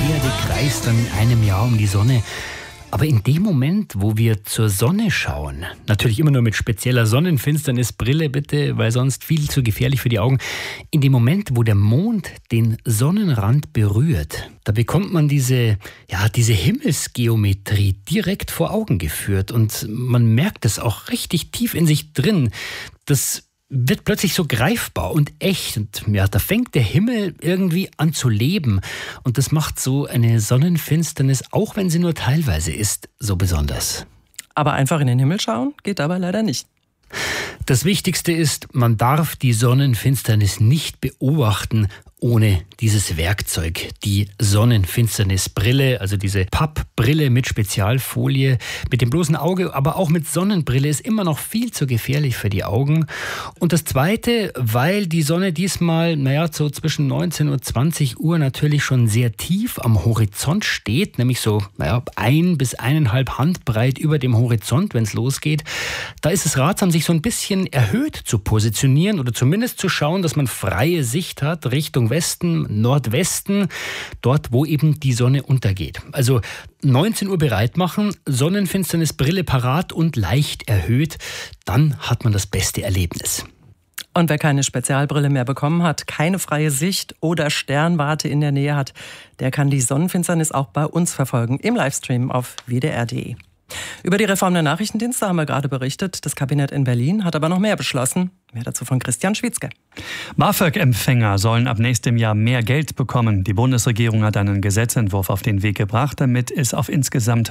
Erde kreist dann in einem Jahr um die Sonne. Aber in dem Moment, wo wir zur Sonne schauen, natürlich immer nur mit spezieller Sonnenfinsternisbrille bitte, weil sonst viel zu gefährlich für die Augen, in dem Moment, wo der Mond den Sonnenrand berührt, da bekommt man diese Himmelsgeometrie direkt vor Augen geführt und man merkt es auch richtig tief in sich drin. Das wird plötzlich so greifbar und echt. Und ja, da fängt der Himmel irgendwie an zu leben. Und das macht so eine Sonnenfinsternis, auch wenn sie nur teilweise ist, so besonders. Aber einfach in den Himmel schauen geht aber leider nicht. Das Wichtigste ist, man darf die Sonnenfinsternis nicht beobachten ohne dieses Werkzeug, die Sonnenfinsternisbrille, also diese Pappbrille mit Spezialfolie. Mit dem bloßen Auge, aber auch mit Sonnenbrille ist immer noch viel zu gefährlich für die Augen. Und das Zweite, weil die Sonne diesmal, so zwischen 19 und 20 Uhr natürlich schon sehr tief am Horizont steht, nämlich so, 1 bis 1,5 Handbreit über dem Horizont, wenn es losgeht. Da ist es ratsam, sich so ein bisschen erhöht zu positionieren oder zumindest zu schauen, dass man freie Sicht hat, Richtung Westen, Nordwesten, dort, wo eben die Sonne untergeht. Also 19 Uhr bereit machen, Sonnenfinsternisbrille parat und leicht erhöht, dann hat man das beste Erlebnis. Und wer keine Spezialbrille mehr bekommen hat, keine freie Sicht oder Sternwarte in der Nähe hat, der kann die Sonnenfinsternis auch bei uns verfolgen im Livestream auf wdr.de. Über die Reform der Nachrichtendienste haben wir gerade berichtet. Das Kabinett in Berlin hat aber noch mehr beschlossen. Mehr dazu von Christian Schwietzke. BAföG-Empfänger sollen ab nächstem Jahr mehr Geld bekommen. Die Bundesregierung hat einen Gesetzentwurf auf den Weg gebracht, damit es auf insgesamt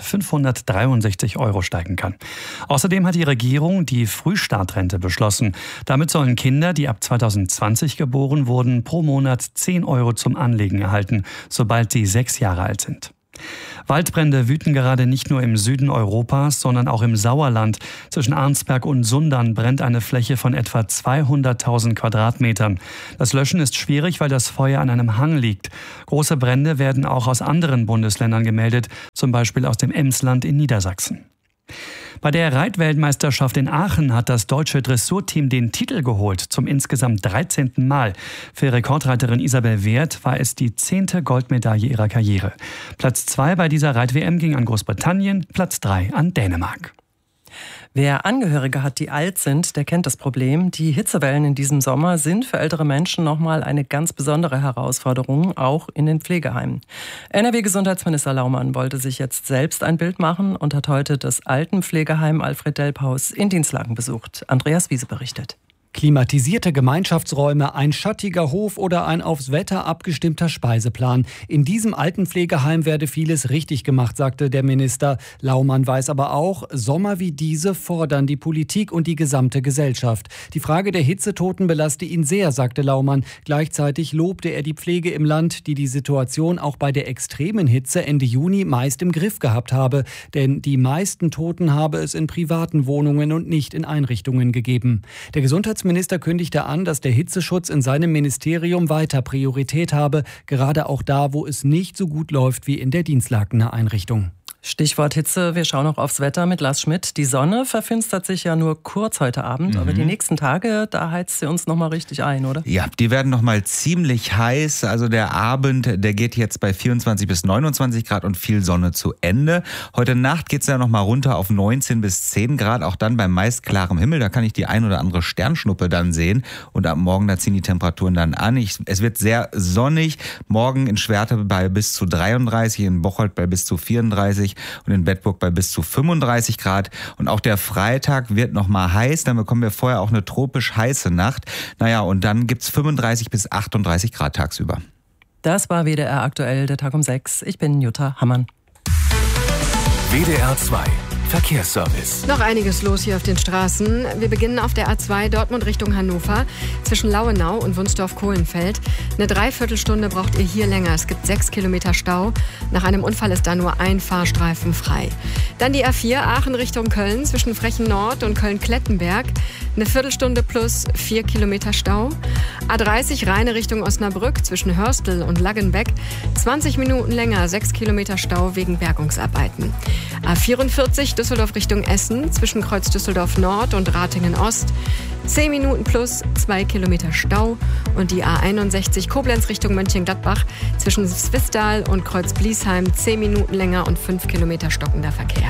563 € steigen kann. Außerdem hat die Regierung die Frühstartrente beschlossen. Damit sollen Kinder, die ab 2020 geboren wurden, pro Monat 10 € zum Anlegen erhalten, sobald sie 6 Jahre alt sind. Waldbrände wüten gerade nicht nur im Süden Europas, sondern auch im Sauerland. Zwischen Arnsberg und Sundern brennt eine Fläche von etwa 200.000 Quadratmetern. Das Löschen ist schwierig, weil das Feuer an einem Hang liegt. Große Brände werden auch aus anderen Bundesländern gemeldet, zum Beispiel aus dem Emsland in Niedersachsen. Bei der Reitweltmeisterschaft in Aachen hat das deutsche Dressurteam den Titel geholt, zum insgesamt 13. Mal. Für Rekordreiterin Isabel Wert war es die 10. Goldmedaille ihrer Karriere. Platz 2 bei dieser Reit-WM ging an Großbritannien, Platz 3 an Dänemark. Wer Angehörige hat, die alt sind, der kennt das Problem. Die Hitzewellen in diesem Sommer sind für ältere Menschen nochmal eine ganz besondere Herausforderung, auch in den Pflegeheimen. NRW-Gesundheitsminister Laumann wollte sich jetzt selbst ein Bild machen und hat heute das Altenpflegeheim Alfred-Delp-Haus in Dinslaken besucht. Andreas Wiese berichtet. Klimatisierte Gemeinschaftsräume, ein schattiger Hof oder ein aufs Wetter abgestimmter Speiseplan. In diesem Altenpflegeheim werde vieles richtig gemacht, sagte der Minister. Laumann weiß aber auch, Sommer wie diese fordern die Politik und die gesamte Gesellschaft. Die Frage der Hitzetoten belaste ihn sehr, sagte Laumann. Gleichzeitig lobte er die Pflege im Land, die Situation auch bei der extremen Hitze Ende Juni meist im Griff gehabt habe. Denn die meisten Toten habe es in privaten Wohnungen und nicht in Einrichtungen gegeben. Der Gesundheitsminister kündigte an, dass der Hitzeschutz in seinem Ministerium weiter Priorität habe, gerade auch da, wo es nicht so gut läuft wie in der Dinslakener Einrichtung. Stichwort Hitze, wir schauen noch aufs Wetter mit Lars Schmidt. Die Sonne verfinstert sich ja nur kurz heute Abend, aber die nächsten Tage, da heizt sie uns nochmal richtig ein, oder? Ja, die werden nochmal ziemlich heiß. Also der Abend, der geht jetzt bei 24 bis 29 Grad und viel Sonne zu Ende. Heute Nacht geht es ja nochmal runter auf 19 bis 10 Grad, auch dann bei meist klarem Himmel. Da kann ich die ein oder andere Sternschnuppe dann sehen. Und ab morgen, da ziehen die Temperaturen dann an. Es wird sehr sonnig. Morgen in Schwerte bei bis zu 33, in Bocholt bei bis zu 34. Und in Bedburg bei bis zu 35 Grad. Und auch der Freitag wird nochmal heiß. Dann bekommen wir vorher auch eine tropisch heiße Nacht. Und dann gibt's 35 bis 38 Grad tagsüber. Das war WDR aktuell, der Tag um 6. Ich bin Jutta Hammann. WDR 2 Verkehrsservice. Noch einiges los hier auf den Straßen. Wir beginnen auf der A2 Dortmund Richtung Hannover zwischen Lauenau und Wunsdorf-Kohlenfeld. Eine Dreiviertelstunde braucht ihr hier länger. Es gibt 6 Kilometer Stau. Nach einem Unfall ist da nur ein Fahrstreifen frei. Dann die A4 Aachen Richtung Köln zwischen Frechen Nord und Köln-Klettenberg. Eine Viertelstunde plus 4 Kilometer Stau. A30 Rheine Richtung Osnabrück zwischen Hörstel und Laggenbeck. 20 Minuten länger, 6 Kilometer Stau wegen Bergungsarbeiten. A44 Düsseldorf Richtung Essen zwischen Kreuz Düsseldorf Nord und Ratingen Ost 10 Minuten plus 2 Kilometer Stau. Und die A61 Koblenz Richtung Mönchengladbach zwischen Swisttal und Kreuz Bliesheim 10 Minuten länger und 5 Kilometer stockender Verkehr.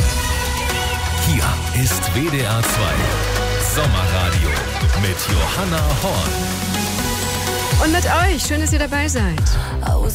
Hier ist WDR 2 Sommerradio mit Johanna Horn. Und mit euch, schön, dass ihr dabei seid.